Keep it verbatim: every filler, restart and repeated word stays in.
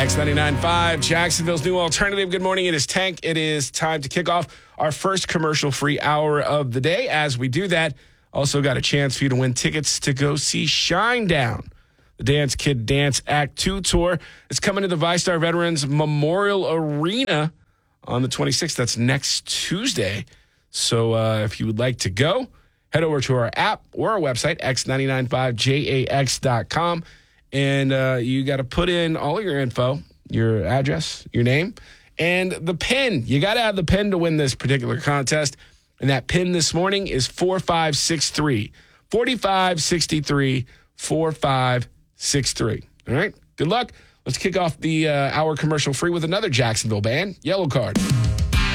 X ninety-nine point five, Jacksonville's new alternative. Good morning. It is Tank. It is time to kick off our first commercial-free hour of the day. As we do that, also got a chance for you to win tickets to go see Shinedown, the Dance Kid Dance Act two tour. It's coming to the VyStar Veterans Memorial Arena on the twenty-sixth. That's next Tuesday. So uh, if you would like to go, head over to our app or our website, x nine nine five j a x dot com. And uh, you got to put in all of your info, your address, your name, and the PIN. You got to have the PIN to win this particular contest. And that PIN this morning is four five six three. four five six three, four five six three. All right? Good luck. Let's kick off the uh, hour commercial free with another Jacksonville band, Yellow Card.